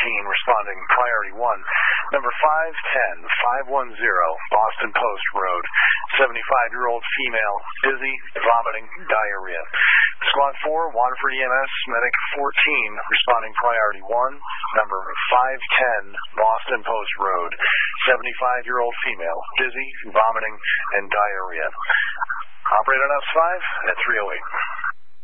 responding priority 1. Number 510-510 Boston Post Road. 75-year-old female, dizzy, vomiting, diarrhea. Squad 4, Waterford EMS, medic 14, responding priority 1. Number 510 Boston Post Road. 75-year-old female, dizzy, vomiting, and diarrhea. Operator on S5 at 308.